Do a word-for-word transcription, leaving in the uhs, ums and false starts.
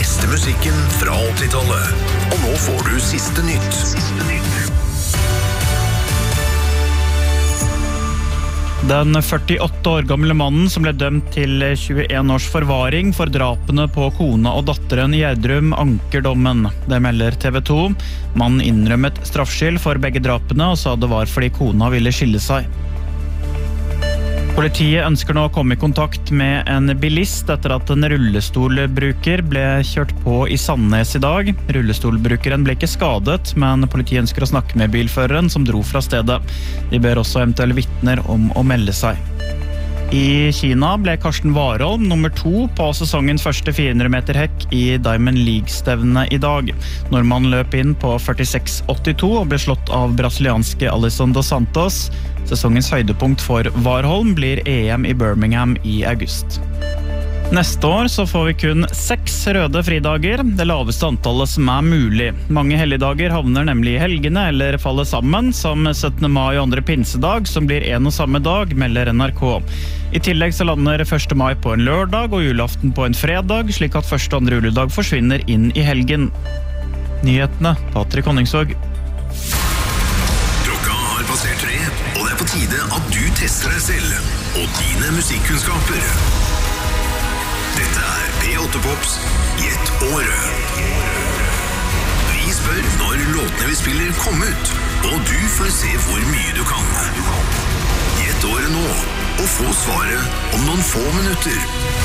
beste musikken fra åttitallet. Og nå får du siste nytt. Siste nytt. Den førtiåtte år gamle mannen som ble dømt til tjueen års forvaring for drapene på kona og datteren i Gjerdrum anker dommen. Det melder T V to. Mannen innrømmet straffskyld for begge drapene og sa det var fordi kona ville skille seg. Politiet ønsker nå å komme i kontakt med en bilist etter at en rullestolbruker ble kjørt på i Sandnes i dag. Rullestolbrukeren ble ikke skadet, men politiet ønsker å snakke med bilføreren som dro fra stedet. De ber også eventuelle vitner om å melde seg. I Kina ble Karsten Warholm nummer to på sesongens første fire hundre meter hekk i Diamond League-stevne i dag. Nordmannen løp inn på førtiseks åttito og ble slått av brasilianske Alisson dos Santos. Sesongens høydepunkt for Warholm blir E M i Birmingham i august. Neste år så får vi kun seks røde fridager, det laveste antallet som er mulig. Mange helligdager havner nemlig i helgene eller faller sammen, som syttende mai og andre pinsedag, som blir en og samme dag, melder N R K. I tillegg så lander første mai på en lørdag og julaften på en fredag, slik at første og andre juledag forsvinner inn i helgen. Nyhetene, Patrick Honningsvåg. Klokka har passert tre, og det er på tide at du tester deg selv og dine musikkunnskaper. Dette er P åtte Pops Gjett året. Vi spør når låtene vi spiller kom ut, og du får se hvor mye du kan. Gjett året nå, og få svaret om noen få minutter.